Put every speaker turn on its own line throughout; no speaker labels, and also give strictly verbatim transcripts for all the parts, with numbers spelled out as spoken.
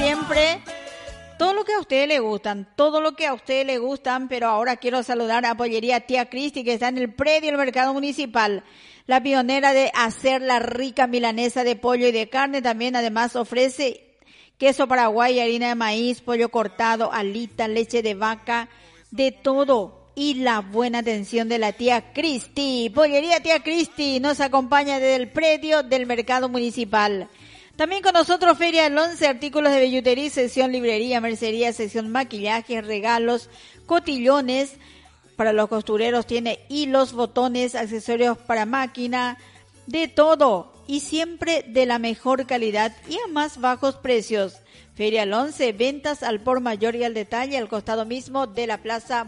siempre, todo lo que a ustedes les gustan, todo lo que a ustedes les gustan, pero ahora quiero saludar a Pollería Tía Cristi, que está en el predio del Mercado Municipal, la pionera de hacer la rica milanesa de pollo y de carne. También además ofrece queso paraguay, harina de maíz, pollo cortado, alita, leche de vaca, de todo. Y la buena atención de la tía Cristi. Pollería Tía Cristi nos acompaña desde el predio del Mercado Municipal. También con nosotros Feria del Once, artículos de billutería, sección librería, mercería, sección maquillaje, regalos, cotillones. Para los costureros tiene hilos, botones, accesorios para máquina, de todo. Y siempre de la mejor calidad y a más bajos precios. Feria del Once, ventas al por mayor y al detalle, al costado mismo de la Plaza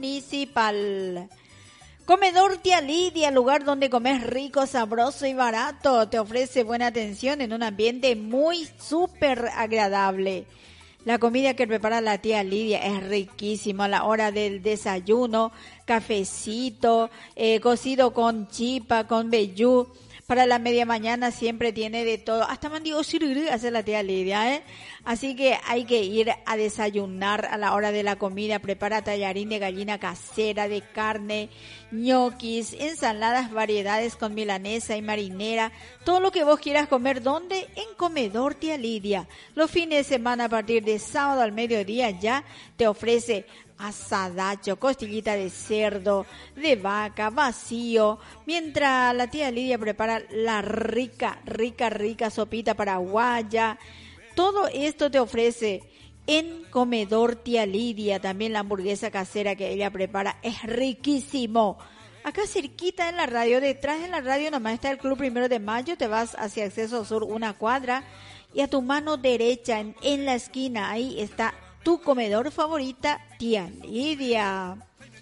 Municipal. Comedor Tía Lidia, lugar donde comes rico, sabroso y barato. Te ofrece buena atención en un ambiente muy súper agradable. La comida que prepara la tía Lidia es riquísima a la hora del desayuno, cafecito, eh, cocido con chipa, con vellú. Para la media mañana siempre tiene de todo. Hasta mandigo siriri hace la tía Lidia, ¿eh? Así que hay que ir a desayunar a la hora de la comida. Prepara tallarín de gallina casera, de carne, ñoquis, ensaladas, variedades con milanesa y marinera. Todo lo que vos quieras comer. ¿Dónde? En Comedor Tía Lidia. Los fines de semana a partir de sábado al mediodía ya te ofrece asadacho, costillita de cerdo, de vaca, vacío, mientras la tía Lidia prepara la rica, rica, rica sopita paraguaya. Todo esto te ofrece en Comedor Tía Lidia. También la hamburguesa casera que ella prepara es riquísimo. Acá cerquita en la radio, detrás de la radio nomás está el Club Primero de Mayo, te vas hacia Acceso Sur una cuadra y a tu mano derecha en, en la esquina ahí está tu comedor favorita, Tía Lidia.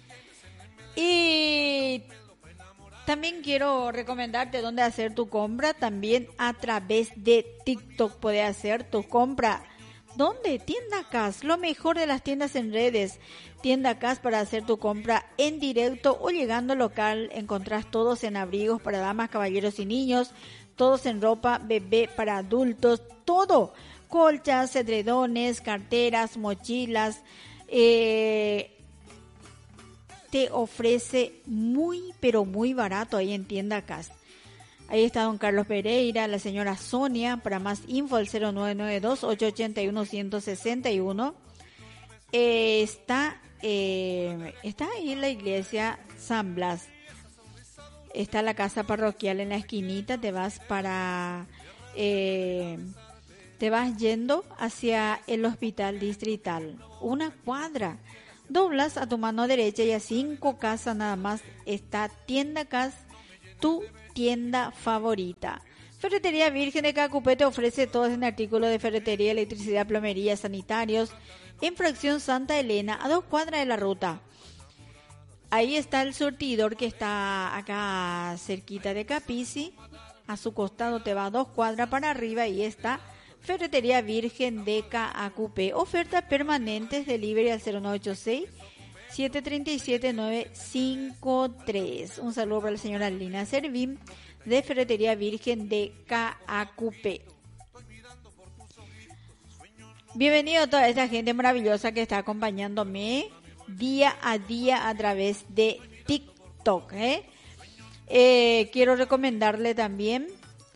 Y también quiero recomendarte dónde hacer tu compra. También a través de TikTok puedes hacer tu compra. ¿Dónde? Tienda Cas, lo mejor de las tiendas en redes. Tienda Cas para hacer tu compra en directo o llegando al local. Encontrás todos en abrigos para damas, caballeros y niños. Todos en ropa bebé para adultos. Todo. Colchas, edredones, carteras, mochilas, eh, te ofrece muy, pero muy barato ahí en Tienda Cas. Ahí está don Carlos Pereira, la señora Sonia, para más info el cero nueve nueve dos, ocho ocho uno, uno seis uno. Eh, está, eh, está ahí en la iglesia San Blas. Está la casa parroquial en la esquinita, te vas para... Eh, Te vas yendo hacia el hospital distrital. Una cuadra. Doblas a tu mano derecha y a cinco casas nada más está Tienda Cas, tu tienda favorita. Ferretería Virgen de Cacupé te ofrece todos en artículos de ferretería, electricidad, plomería, sanitarios. En Fracción Santa Elena, a dos cuadras de la ruta. Ahí está el surtidor que está acá cerquita de Capici. A su costado te va a dos cuadras para arriba y está Ferretería Virgen de Cacupé. Ofertas permanentes, delivery al cero nueve ocho seis, siete tres siete, nueve cinco tres. Un saludo para la señora Lina Servín de Ferretería Virgen de Cacupé. Bienvenido a toda esta gente maravillosa que está acompañándome día a día a través de TikTok. ¿eh? Eh, quiero recomendarle también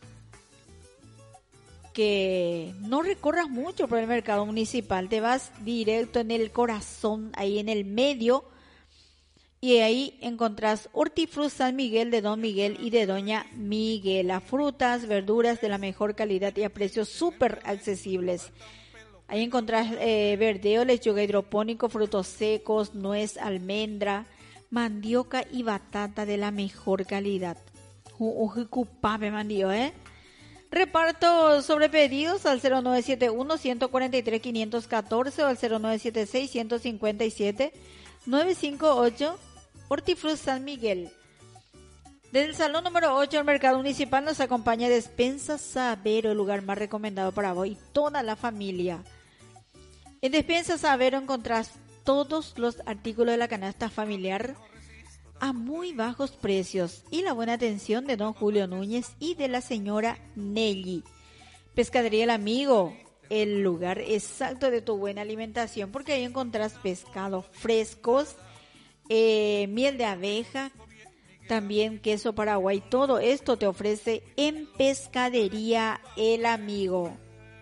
que no recorras mucho por el mercado municipal, te vas directo en el corazón, ahí en el medio, y ahí encontrás Hortifruti San Miguel de Don Miguel y de Doña Miguela, frutas, verduras de la mejor calidad y a precios súper accesibles. Ahí encontrás eh, verdeo, lechuga hidropónico, frutos secos, nuez, almendra, mandioca y batata de la mejor calidad. Ujucupape mandio, ¿eh? Reparto sobre pedidos al cero nueve siete uno, uno cuatro tres, cinco uno cuatro o al cero nueve siete seis, uno cinco siete, nueve cinco ocho. Hortifruti San Miguel. Desde el salón número ocho del Mercado Municipal nos acompaña Despensa Sabero, el lugar más recomendado para vos y toda la familia. En Despensa Sabero encontrás todos los artículos de la canasta familiar a muy bajos precios y la buena atención de don Julio Núñez y de la señora Nelly. Pescadería El Amigo, el lugar exacto de tu buena alimentación, porque ahí encontrás pescados frescos, eh, miel de abeja, también queso Paraguay. Todo esto te ofrece en Pescadería El Amigo.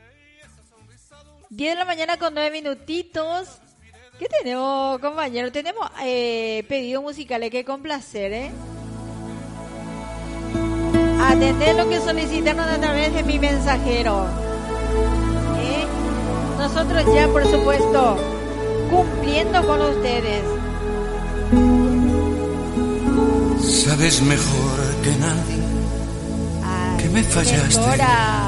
diez de la mañana con nueve minutitos. ¿Qué tenemos, compañero? Tenemos eh, pedidos musicales que complacer, ¿eh? Atender lo que solicitan a través de mi mensajero. ¿Eh? Nosotros ya, por supuesto, cumpliendo con ustedes.
Sabes mejor que nadie
Ay,
que me fallaste.
Directora.